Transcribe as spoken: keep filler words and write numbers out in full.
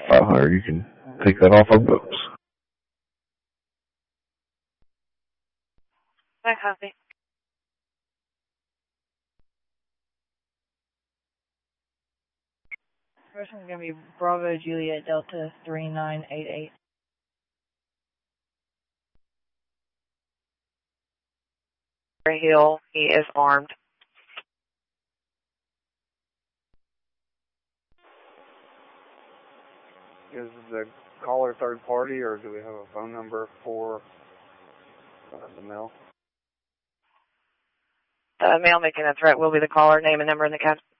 five hundred. You can take that off our books. I copy. First one's going to be Bravo Juliet Delta three nine eight eight. Hill, he is armed. Is the caller third party, or do we have a phone number for uh, the male? The male making a threat will be the caller, name and number in the cap